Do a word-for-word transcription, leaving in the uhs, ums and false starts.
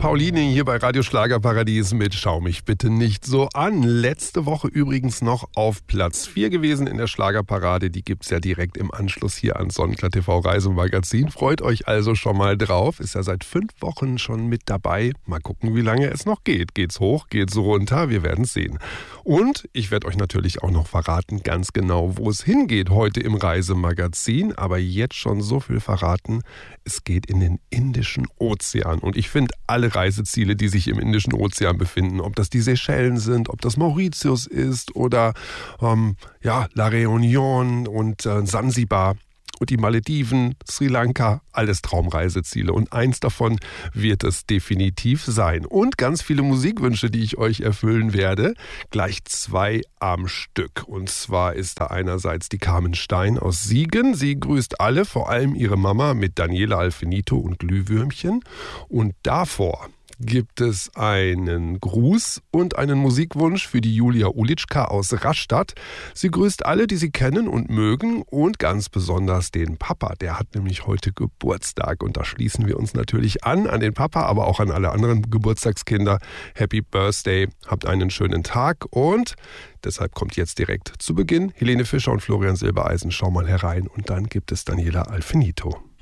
Pauline hier bei Radio Schlagerparadies mit Schau mich bitte nicht so an. Letzte Woche übrigens noch auf Platz vier gewesen in der Schlagerparade. Die gibt's ja direkt im Anschluss hier an Sonnenklar T V Reisemagazin. Freut euch also schon mal drauf. Ist ja seit fünf Wochen schon mit dabei. Mal gucken, wie lange es noch geht. Geht's hoch, geht's runter? Wir werden es sehen. Und ich werde euch natürlich auch noch verraten, ganz genau, wo es hingeht heute im Reisemagazin. Aber jetzt schon so viel verraten. Es geht in den Indischen Ozean. Und ich finde alle Reiseziele, die sich im Indischen Ozean befinden, ob das die Seychellen sind, ob das Mauritius ist oder ähm, ja, La Réunion und äh, Sansibar und die Malediven, Sri Lanka, alles Traumreiseziele. Und eins davon wird es definitiv sein. Und ganz viele Musikwünsche, die ich euch erfüllen werde. Gleich zwei am Stück. Und zwar ist da einerseits die Carmen Stein aus Siegen. Sie grüßt alle, vor allem ihre Mama mit Daniela Alfinito und Glühwürmchen. Und davor gibt es einen Gruß und einen Musikwunsch für die Julia Ulitschka aus Rastatt. Sie grüßt alle, die sie kennen und mögen und ganz besonders den Papa. Der hat nämlich heute Geburtstag und da schließen wir uns natürlich an, an den Papa, aber auch an alle anderen Geburtstagskinder. Happy Birthday, habt einen schönen Tag und deshalb kommt jetzt direkt zu Beginn Helene Fischer und Florian Silbereisen. Schau mal herein und dann gibt es Daniela Alfinito.